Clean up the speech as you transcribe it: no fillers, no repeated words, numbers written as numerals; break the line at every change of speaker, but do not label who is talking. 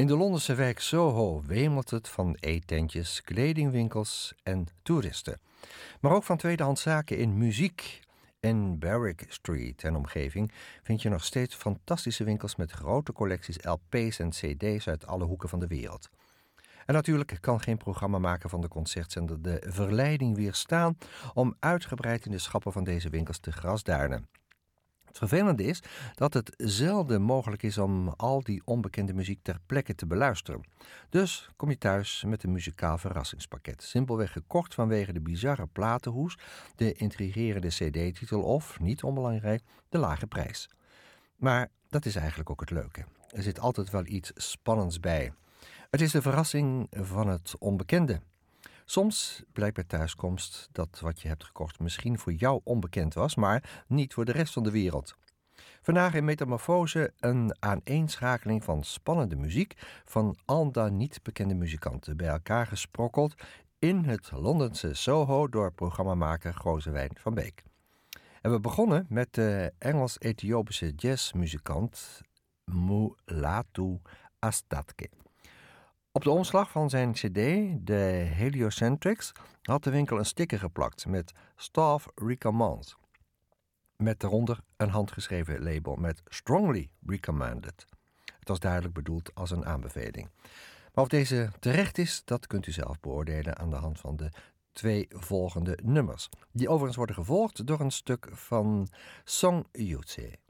de Londense wijk Soho wemelt het van eetentjes, kledingwinkels en toeristen. Maar ook van tweedehands zaken in muziek. In Berwick Street en omgeving vind je nog steeds fantastische winkels met grote collecties LP's en CD's uit alle hoeken van de wereld. En natuurlijk kan geen programmamaker van de concertzender de verleiding weerstaan om uitgebreid in de schappen van deze winkels te grasduinen. Het vervelende is dat het zelden mogelijk is om al die onbekende muziek ter plekke te beluisteren. Dus kom je thuis met een muzikaal verrassingspakket. Simpelweg gekocht vanwege de bizarre platenhoes, de intrigerende cd-titel of, niet onbelangrijk, de lage prijs. Maar dat is eigenlijk ook het leuke. Er zit altijd wel iets spannends bij. Het is de verrassing van het onbekende. Soms blijkt bij thuiskomst dat wat je hebt gekocht misschien voor jou onbekend was, maar niet voor de rest van de wereld. Vandaag in Metamorfose een aaneenschakeling van spannende muziek van al dan niet bekende muzikanten, bij elkaar gesprokkeld in het Londense Soho door programmamaker Gozewijn van Beek. En we begonnen met de Engels-Ethiopische jazzmuzikant Mulatu Astatke. Op de omslag van zijn cd, de Heliocentrics, had de winkel een sticker geplakt met Staff Recommends. Met daaronder een handgeschreven label met Strongly Recommended. Het was duidelijk bedoeld als een aanbeveling. Maar of deze terecht is, dat kunt u zelf beoordelen aan de hand van de 2 volgende nummers. Die overigens worden gevolgd door een stuk van Song Yutse.